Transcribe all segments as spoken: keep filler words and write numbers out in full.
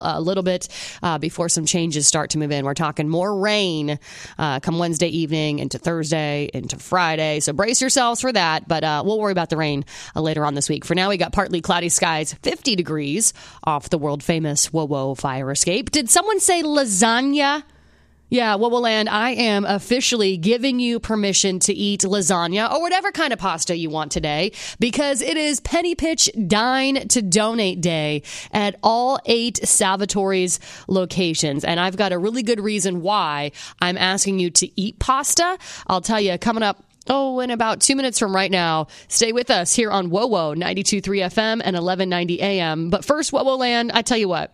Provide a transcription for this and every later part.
a little bit uh, before some changes start to move in. We're talking more rain uh, come Wednesday evening into Thursday into Friday. So brace yourselves for that. But uh, we'll worry about the rain uh, later on this week. For now, we got partly cloudy skies, fifty degrees off the world famous Whoa Whoa fire escape. Did someone say lasagna? Yeah, Wowoland, I am officially giving you permission to eat lasagna or whatever kind of pasta you want today because it is Penny Pitch Dine to Donate Day at all eight Salvatore's locations. And I've got a really good reason why I'm asking you to eat pasta. I'll tell you coming up. Oh, in about two minutes from right now, stay with us here on Whoa Whoa ninety-two point three F M and eleven ninety A M. But first, Wowoland, I tell you what.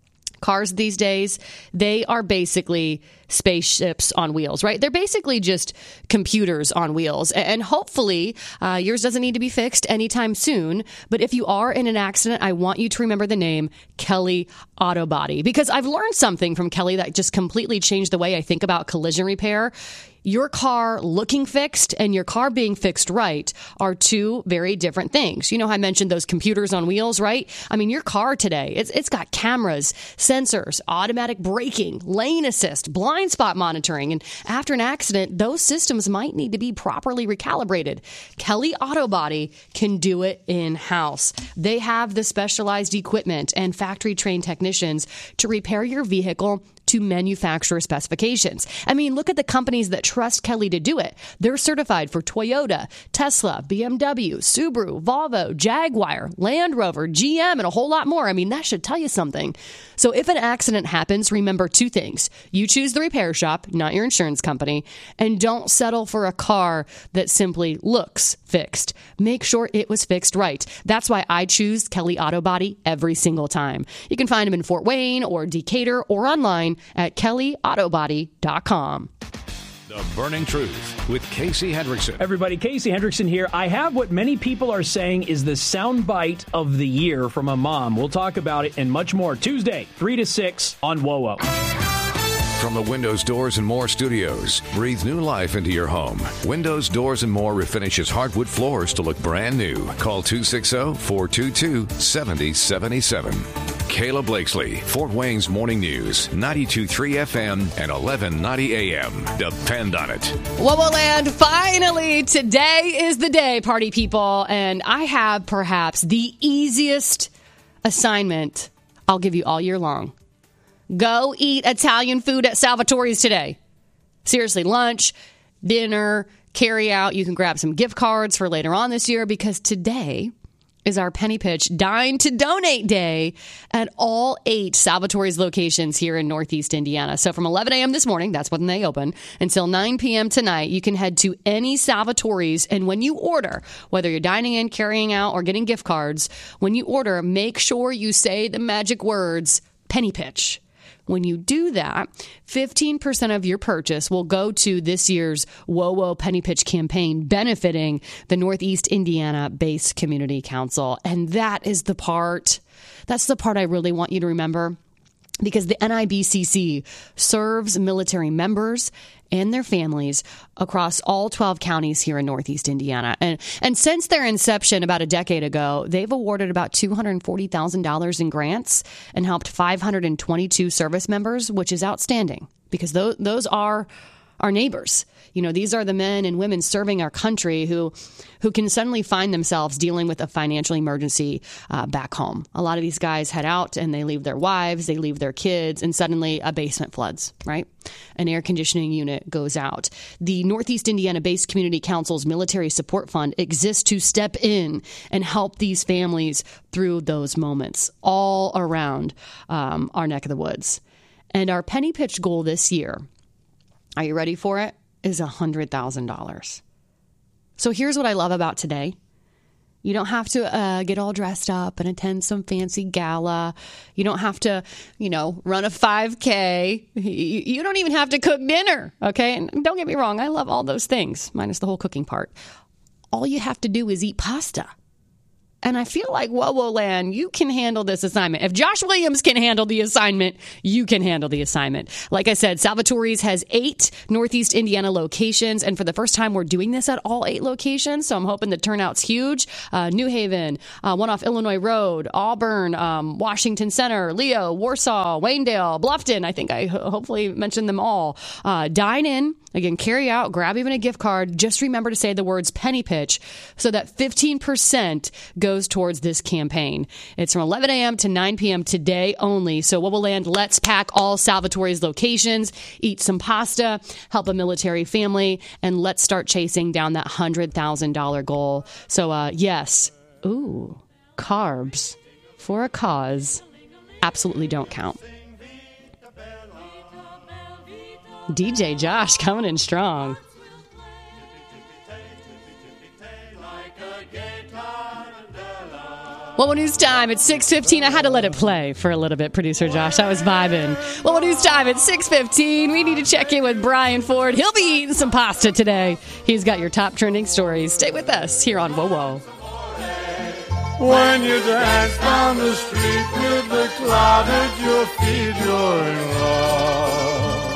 Cars these days, they are basically spaceships on wheels, right? They're basically just computers on wheels. And hopefully, uh, yours doesn't need to be fixed anytime soon. But if you are in an accident, I want you to remember the name Kelly Auto Body. Because I've learned something from Kelly that just completely changed the way I think about collision repair. Your car looking fixed and your car being fixed right are two very different things. You know how I mentioned those computers on wheels, right? I mean, your car today, it's it's got cameras, sensors, automatic braking, lane assist, blind spot monitoring. And after an accident, those systems might need to be properly recalibrated. Kelly Auto Body can do it in-house. They have the specialized equipment and factory-trained technicians to repair your vehicle to manufacturer specifications. I mean, look at the companies that trust Kelly to do it. They're certified for Toyota, Tesla, B M W, Subaru, Volvo, Jaguar, Land Rover, G M, and a whole lot more. I mean, that should tell you something. So if an accident happens, remember two things. You choose the repair shop, not your insurance company, and don't settle for a car that simply looks fixed. Make sure it was fixed right. That's why I choose Kelly Auto Body every single time. You can find them in Fort Wayne or Decatur or online at kelly auto body dot com. The Burning Truth with Casey Hendrickson. Everybody, Casey Hendrickson here. I have what many people are saying is the soundbite of the year from a mom. We'll talk about it and much more Tuesday, three to six on Whoa Whoa. From the Windows, Doors, and More studios, breathe new life into your home. Windows, Doors, and More refinishes hardwood floors to look brand new. Call two six zero, four two two, seven zero seven seven. Kayla Blakesley, Fort Wayne's Morning News, ninety-two point three F M and eleven ninety A M. Depend on it. Wowoland, finally, today is the day, party people. And I have perhaps the easiest assignment I'll give you all year long. Go eat Italian food at Salvatore's today. Seriously, lunch, dinner, carry out. You can grab some gift cards for later on this year because today is our Penny Pitch Dine to Donate Day at all eight Salvatore's locations here in Northeast Indiana. So from eleven a.m. this morning, that's when they open, until nine p.m. tonight, you can head to any Salvatore's. And when you order, whether you're dining in, carrying out, or getting gift cards, when you order, make sure you say the magic words, Penny Pitch. When you do that, fifteen percent of your purchase will go to this year's Whoa Whoa Penny Pitch campaign benefiting the Northeast Indiana Base Community Council. And that is the part, that's the part I really want you to remember. Because the N I B C C serves military members and their families across all twelve counties here in Northeast Indiana. And and since their inception about a decade ago, they've awarded about two hundred forty thousand dollars in grants and helped five hundred twenty-two service members, which is outstanding because those, those are our neighbors. You know, these are the men and women serving our country who who can suddenly find themselves dealing with a financial emergency uh, back home. A lot of these guys head out and they leave their wives, they leave their kids, and suddenly a basement floods, right? An air conditioning unit goes out. The Northeast Indiana Base Community Council's Military Support Fund exists to step in and help these families through those moments all around um, our neck of the woods. And our Penny Pitch goal this year, are you ready for it? Is one hundred thousand dollars. So here's what I love about today. You don't have to uh, get all dressed up and attend some fancy gala. You don't have to, you know, run a five K. You, you don't even have to cook dinner, okay? And don't get me wrong, I love all those things, minus the whole cooking part. All you have to do is eat pasta. And I feel like, whoa, whoa, land, you can handle this assignment. If Josh Williams can handle the assignment, you can handle the assignment. Like I said, Salvatore's has eight Northeast Indiana locations. And for the first time, we're doing this at all eight locations. So I'm hoping the turnout's huge. Uh, New Haven, uh, one off Illinois Road, Auburn, um, Washington Center, Leo, Warsaw, Waynedale, Bluffton. I think I ho- hopefully mentioned them all. Uh, dine in. Again, carry out, grab even a gift card. Just remember to say the words penny pitch so that fifteen percent goes towards this campaign. It's from eleven a.m. to nine p.m. today only. So what will land? Let's pack all Salvatore's locations, eat some pasta, help a military family, and let's start chasing down that one hundred thousand dollars goal. So, uh, yes. Ooh, carbs for a cause absolutely don't count. D J Josh coming in strong. Well, news time at six fifteen. I had to let it play for a little bit, producer Josh. I was vibing. Well, news time at six fifteen. We need to check in with Brian Ford. He'll be eating some pasta today. He's got your top trending stories. Stay with us here on Whoa Whoa. When you dance down the street with the cloud at your feet, you're in love.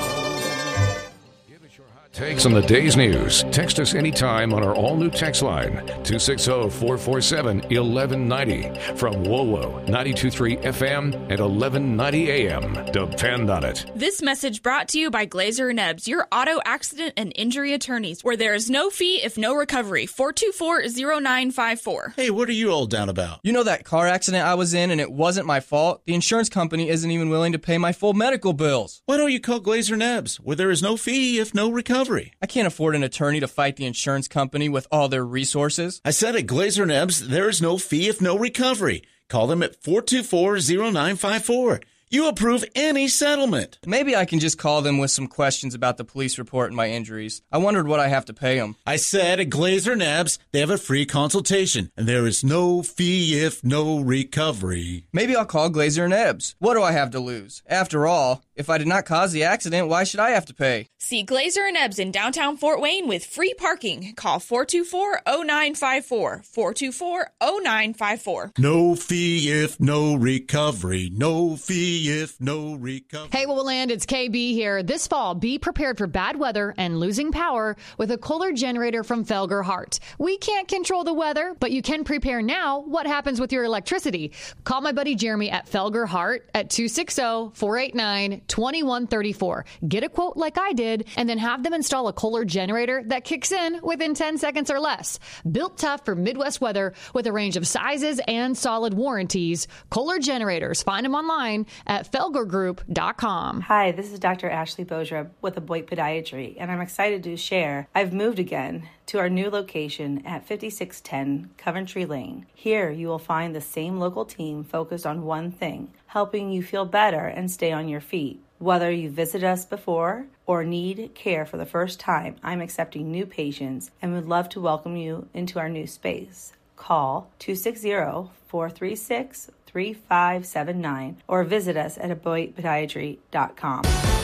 Takes on the day's news. Text us anytime on our all-new text line, two six zero, four four seven, one one nine zero. From W O W O, ninety-two point three F M and eleven ninety A M. Depend on it. This message brought to you by Glazer and Ebbs, your auto accident and injury attorneys, where there is no fee if no recovery. four two four, zero nine five four. Hey, what are you all down about? You know that car accident I was in and it wasn't my fault? The insurance company isn't even willing to pay my full medical bills. Why don't you call Glazer and Ebbs, where there is no fee if no recovery? I can't afford an attorney to fight the insurance company with all their resources. I said at Glazer and Ebbs, there is no fee if no recovery. Call them at four two four, zero nine five four. You approve any settlement. Maybe I can just call them with some questions about the police report and my injuries. I wondered what I have to pay them. I said at Glazer and Ebbs, they have a free consultation, and there is no fee if no recovery. Maybe I'll call Glazer and Ebbs. What do I have to lose? After all, if I did not cause the accident, why should I have to pay? See Glazer and Ebbs in downtown Fort Wayne with free parking. Call four two four, zero nine five four. four two four, zero nine five four. No fee if no recovery. No fee if no recovery. Hey, what will land? It's K B here. This fall, be prepared for bad weather and losing power with a Kohler generator from Felger Hart. We can't control the weather, but you can prepare now. What happens with your electricity? Call my buddy Jeremy at Felger Hart at two six zero, four eight nine, two one three four. Get a quote like I did, and then have them install a Kohler generator that kicks in within ten seconds or less. Built tough for Midwest weather with a range of sizes and solid warranties. Kohler generators. Find them online at felger group dot com. Hi, this is Doctor Ashley Bojdrup with Aboit Podiatry, and I'm excited to share I've moved again to our new location at fifty-six ten Coventry Lane. Here you will find the same local team focused on one thing, helping you feel better and stay on your feet. Whether you visited us before or need care for the first time, I'm accepting new patients and would love to welcome you into our new space. Call two six zero, four three six, three five seven nine or visit us at aboit podiatry dot com.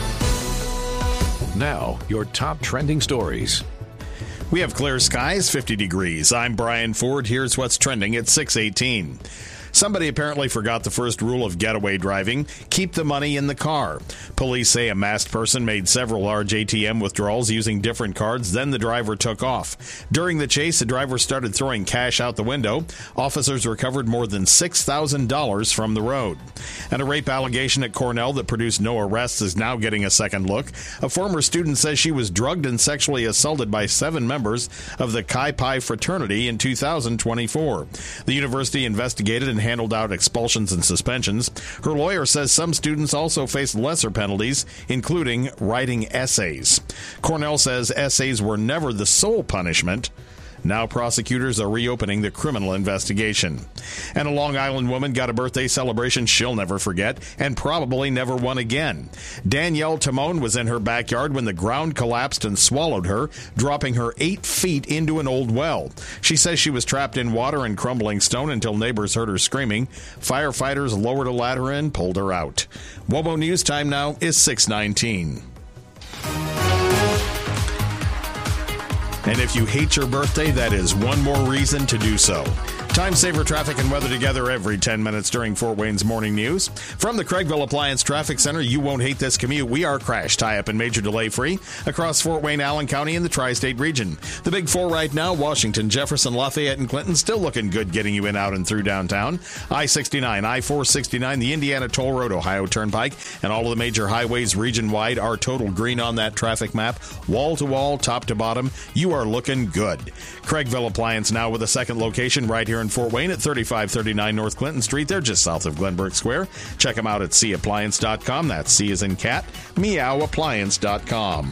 Now, your top trending stories. We have clear skies, fifty degrees. I'm Brian Ford. Here's what's trending at six eighteen. Somebody apparently forgot the first rule of getaway driving: keep the money in the car. Police say a masked person made several large A T M withdrawals using different cards, then the driver took off. During the chase, the driver started throwing cash out the window. Officers recovered more than six thousand dollars from the road. And a rape allegation at Cornell that produced no arrests is now getting a second look. A former student says she was drugged and sexually assaulted by seven members of the Chi Pi fraternity in two thousand twenty-four. The university investigated and handled out expulsions and suspensions. Her lawyer says some students also faced lesser penalties, including writing essays. Cornell says essays were never the sole punishment. Now prosecutors are reopening the criminal investigation. And a Long Island woman got a birthday celebration she'll never forget and probably never one again. Danielle Timone was in her backyard when the ground collapsed and swallowed her, dropping her eight feet into an old well. She says she was trapped in water and crumbling stone until neighbors heard her screaming. Firefighters lowered a ladder and pulled her out. W O B O News time now is six nineteen. And if you hate your birthday, that is one more reason to do so. Time saver traffic and weather together every ten minutes during Fort Wayne's morning news. From the Craigville Appliance Traffic Center, you won't hate this commute. We are crash, tie-up, and major delay-free across Fort Wayne, Allen County, and the tri-state region. The big four right now, Washington, Jefferson, Lafayette, and Clinton, still looking good getting you in, out, and through downtown. I sixty-nine, I four sixty-nine, the Indiana Toll Road, Ohio Turnpike, and all of the major highways region-wide are total green on that traffic map. Wall-to-wall, top-to-bottom, you are looking good. Craigville Appliance now with a second location right here in Fort Wayne at thirty-five thirty-nine North Clinton Street. They're just south of Glenbrook Square. Check them out at c appliance dot com. That's C as in cat, meow appliance dot com.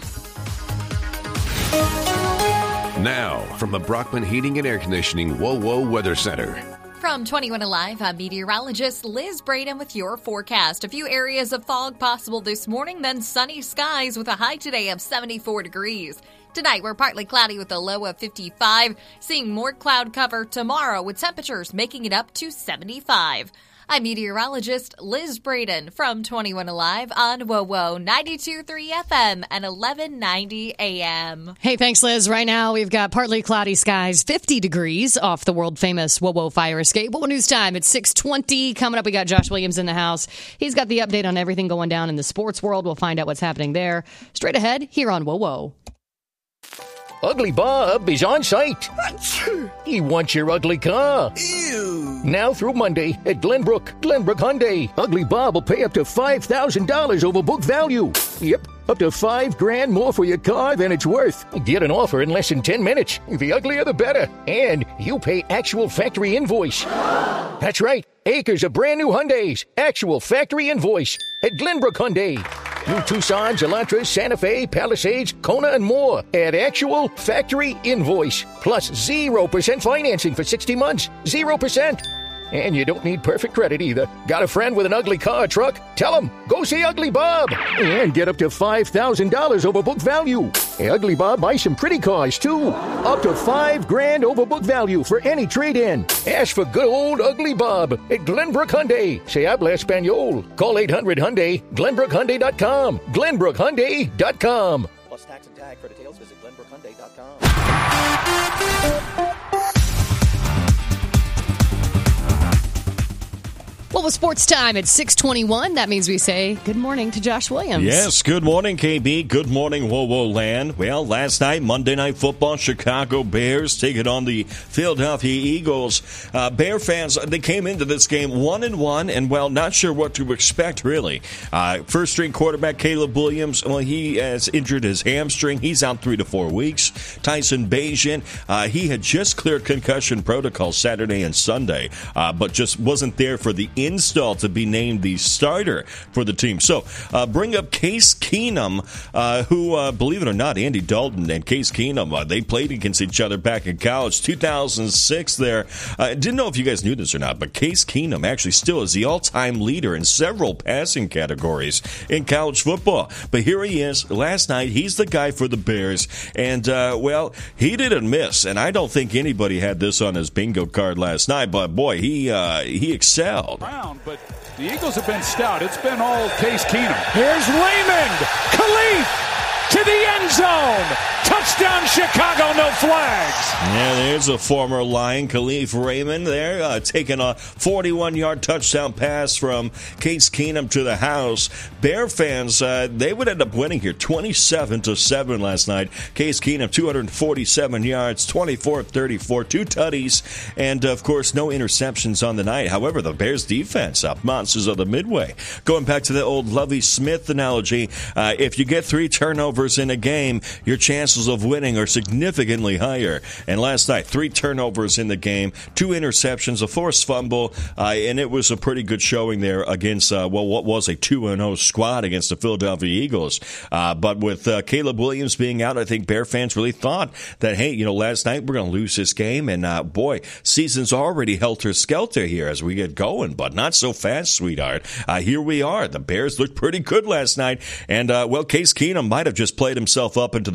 Now, from the Brockman Heating and Air Conditioning Whoa Whoa Weather Center. From twenty-one Alive, I'm meteorologist Liz Braden with your forecast. A few areas of fog possible this morning, then sunny skies with a high today of seventy-four degrees. Tonight, we're partly cloudy with a low of fifty-five, seeing more cloud cover tomorrow with temperatures making it up to seventy-five. I'm meteorologist Liz Braden from twenty-one Alive on W O W ninety-two point three F M and eleven ninety A M. Hey, thanks, Liz. Right now, we've got partly cloudy skies, fifty degrees off the world-famous W O W fire escape. W O W News Time at six twenty. Coming up, we got Josh Williams in the house. He's got the update on everything going down in the sports world. We'll find out what's happening there. Straight ahead, here on W O W. Ugly Bob is on site. He wants your ugly car. Ew. Now through Monday at Glenbrook, Glenbrook Hyundai, Ugly Bob will pay up to five thousand dollars over book value. Yep, up to five grand more for your car than it's worth. Get an offer in less than ten minutes. The uglier the better. And you pay actual factory invoice. That's right. Acres of brand new Hyundais. Actual factory invoice at Glenbrook Hyundai. New Tucson, Elantras, Santa Fe, Palisades, Kona, and more at actual factory invoice. Plus zero percent financing for sixty months. zero percent. And you don't need perfect credit either. Got a friend with an ugly car or truck? Tell him, go see Ugly Bob. And get up to five thousand dollars over book value. Hey, Ugly Bob buys some pretty cars, too. Up to five grand over book value for any trade-in. Ask for good old Ugly Bob at Glenbrook Hyundai. Se habla Espanol. Call eight hundred Hyundai, Glenbrook Hyundai dot com. Glenbrook Hyundai dot com. Plus tax and tag. For details, visit Glenbrook Hyundai dot com. Well, with sports time at six twenty-one, that means we say good morning to Josh Williams. Yes, good morning, K B. Good morning, Whoa Whoa Land. Well, last night, Monday Night Football, Chicago Bears taking on the Philadelphia Eagles. Uh, Bear fans, they came into this game one and one, and well, not sure what to expect, really. Uh, first string quarterback Caleb Williams, well, he has injured his hamstring. He's out three to four weeks. Tyson Bagent, uh, he had just cleared concussion protocol Saturday and Sunday, uh, but just wasn't there for the install to be named the starter for the team. So uh, bring up Case Keenum, uh, who, uh, believe it or not, Andy Dalton and Case Keenum, uh, they played against each other back in college, two thousand six there. I uh, didn't know if you guys knew this or not, but Case Keenum actually still is the all-time leader in several passing categories in college football. But here he is. Last night, he's the guy for the Bears, and, uh, well, he didn't miss, and I don't think anybody had this on his bingo card last night, but, boy, he, uh, he excelled. But the Eagles have been stout. It's been all Case Keenum. Here's Raymond. Khalif to the end zone. Touchdown, Chicago, no flags. Yeah, there's a former Lion, Khalif Raymond there, uh, taking a forty-one-yard touchdown pass from Case Keenum to the house. Bear fans, uh, they would end up winning here, twenty-seven to seven last night. Case Keenum, two hundred forty-seven yards, twenty-four of thirty-four, two tutties, and, of course, no interceptions on the night. However, the Bears' defense up monsters of the Midway. Going back to the old Lovie Smith analogy, uh, if you get three turnovers in a game, your chances of winning are significantly higher. And last night, three turnovers in the game, two interceptions, a forced fumble, uh, and it was a pretty good showing there against, uh, well, what was a two and oh squad against the Philadelphia Eagles. Uh, but with uh, Caleb Williams being out, I think Bear fans really thought that, hey, you know, last night we're going to lose this game, and uh, boy, season's already helter-skelter here as we get going, but not so fast, sweetheart. Uh, here we are. The Bears looked pretty good last night, and, uh, well, Case Keenum might have just played himself up into the backup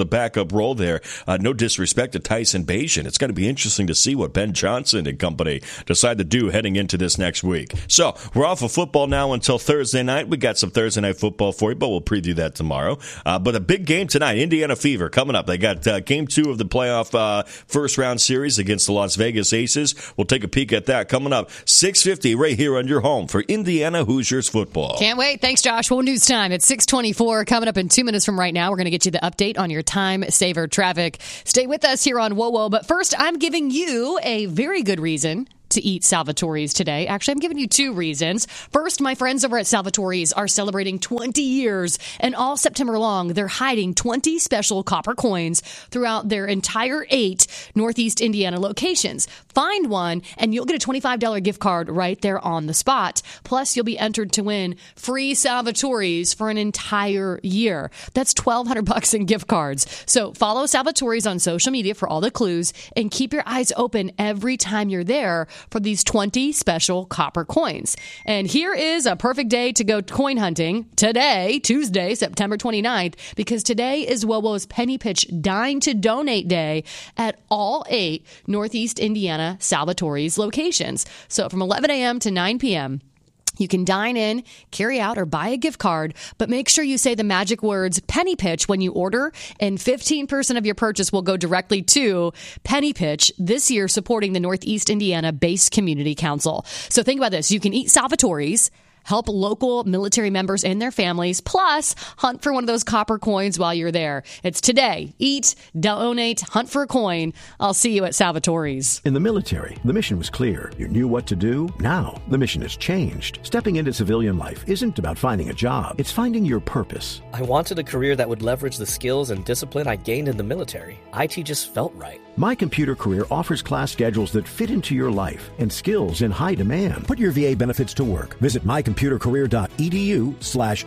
backup role there. Uh, no disrespect to Tyson Bagent. It's going to be interesting to see what Ben Johnson and company decide to do heading into this next week. So we're off of football now until Thursday night. We got some Thursday night football for you, but we'll preview that tomorrow. Uh, but a big game tonight, Indiana Fever coming up. They got uh, game two of the playoff uh, first round series against the Las Vegas Aces. We'll take a peek at that coming up six fifty right here on your home for Indiana Hoosiers football. Can't wait. Thanks, Josh. Well, news time at six twenty-four. Coming up in two minutes from right now, we're going to get you the update on your time saver traffic. Stay with us here on Whoa Whoa. But first, I'm giving you a very good reason to eat Salvatore's today. Actually, I'm giving you two reasons. First, my friends over at Salvatore's are celebrating twenty years, and all September long, they're hiding twenty special copper coins throughout their entire eight Northeast Indiana locations. Find one, and you'll get a twenty-five dollars gift card right there on the spot. Plus, you'll be entered to win free Salvatore's for an entire year. That's twelve hundred bucks in gift cards. So follow Salvatore's on social media for all the clues, and keep your eyes open every time you're there for these twenty special copper coins. And here is a perfect day to go coin hunting today, Tuesday, September twenty-ninth, because today is WOWO's Penny Pitch Dine to Donate Day at all eight Northeast Indiana Salvatore's locations. So from eleven a.m. to nine p.m., you can dine in, carry out, or buy a gift card, but make sure you say the magic words Penny Pitch when you order, and fifteen percent of your purchase will go directly to Penny Pitch, this year supporting the Northeast Indiana-based Community Council. So think about this. You can eat Salvatore's, help local military members and their families, plus hunt for one of those copper coins while you're there. It's today. Eat, donate, hunt for a coin. I'll see you at Salvatore's. In the military, the mission was clear. You knew what to do. Now, the mission has changed. Stepping into civilian life isn't about finding a job. It's finding your purpose. I wanted a career that would leverage the skills and discipline I gained in the military. I T just felt right. My Computer Career offers class schedules that fit into your life and skills in high demand. Put your V A benefits to work. Visit mycomputercareer.edu slash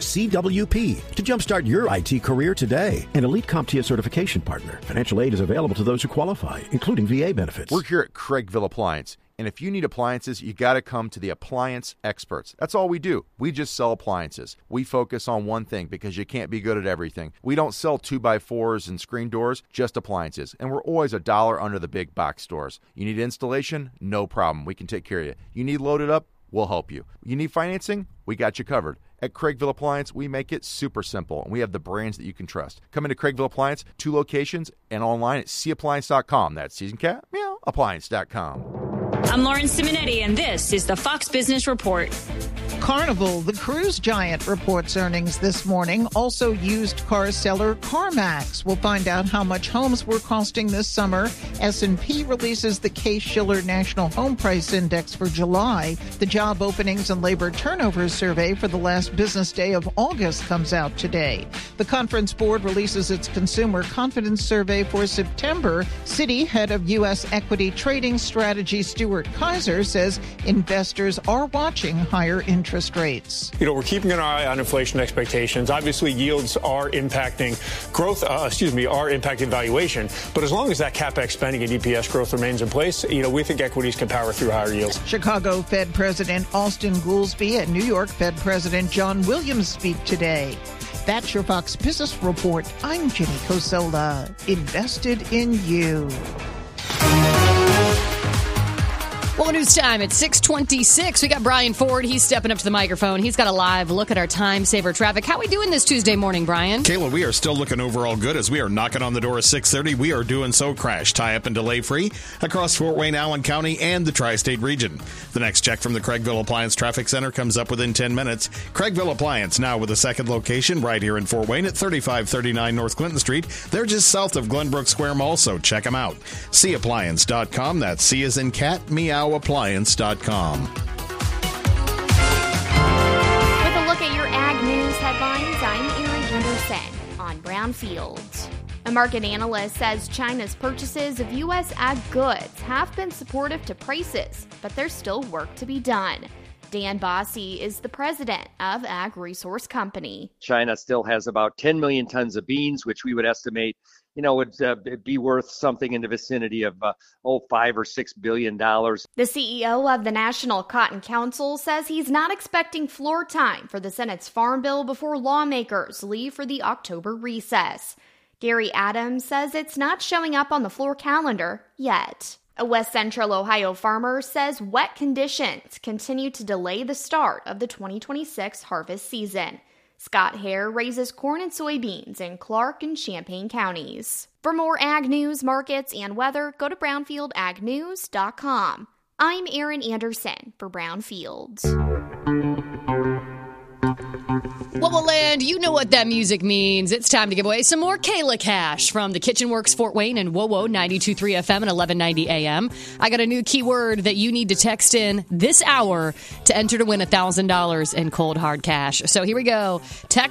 CWP to jumpstart your I T career today. An Elite CompTIA certification partner. Financial aid is available to those who qualify, including V A benefits. We're here at Craigville Appliance. And if you need appliances, you got to come to the appliance experts. That's all we do. We just sell appliances. We focus on one thing because you can't be good at everything. We don't sell two by fours and screen doors, just appliances. And we're always a dollar under the big box stores. You need installation? No problem. We can take care of you. You need loaded up? We'll help you. You need financing? We got you covered. At Craigville Appliance, we make it super simple, and we have the brands that you can trust. Come into Craigville Appliance, two locations, and online at c appliance dot com. That's season cat, meow, appliance dot com. I'm Lauren Simonetti, and this is the Fox Business Report. Carnival, the cruise giant, reports earnings this morning. Also, used car seller CarMax. We'll find out how much homes were costing this summer. S and P releases the Case-Shiller National Home Price Index for July. The job openings and labor turnover survey for the last business day of August comes out today. The Conference Board releases its consumer confidence survey for September. Citi head of U S equity trading strategy Stuart Kaiser says investors are watching higher interest rates. You know, we're keeping an eye on inflation expectations. Obviously, yields are impacting growth, uh, excuse me, are impacting valuation. But as long as that CapEx spending and E P S growth remains in place, you know, we think equities can power through higher yields. Chicago Fed President Austin Goolsbee and New York Fed President John Williams speak today. That's your Fox Business Report. I'm Jenny Cosola. Invested in you. Well, news time at six twenty-six. We got Brian Ford. He's stepping up to the microphone. He's got a live look at our time saver traffic. How are we doing this Tuesday morning, Brian? Kayla, we are still looking overall good as we are knocking on the door at six thirty. We are doing so crash, tie up, and delay free across Fort Wayne, Allen County, and the tri-state region. The next check from the Craigville Appliance Traffic Center comes up within ten minutes. Craigville Appliance now with a second location right here in Fort Wayne at thirty-five thirty-nine North Clinton Street. They're just south of Glenbrook Square Mall, so check them out. C appliance dot com. That's C as in cat, meow appliance dot com. With a look at your ag news headlines, I'm Erin Anderson on Brownfield. A market analyst says China's purchases of U S ag goods have been supportive to prices, but there's still work to be done. Dan Bossy is the president of Ag Resource Company. China still has about ten million tons of beans, which we would estimate, you know, would uh, be worth something in the vicinity of, uh, oh, five or six billion dollars. The C E O of the National Cotton Council says he's not expecting floor time for the Senate's farm bill before lawmakers leave for the October recess. Gary Adams says it's not showing up on the floor calendar yet. A West Central Ohio farmer says wet conditions continue to delay the start of the twenty twenty-six harvest season. Scott Hare raises corn and soybeans in Clark and Champaign counties. For more ag news, markets, and weather, go to brownfield ag news dot com. I'm Erin Anderson for Brownfields. Whoa, Land, you know what that music means. It's time to give away some more Kayla cash from the Kitchen Works Fort Wayne and Whoa Whoa ninety-two point three F M and eleven ninety A M. I got a new keyword that you need to text in this hour to enter to win one thousand dollars in cold hard cash. So here we go. Text